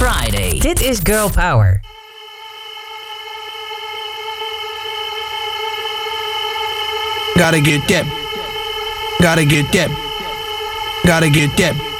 Friday. Dit is Girl Power. Gotta get that. Gotta get that. Gotta get that.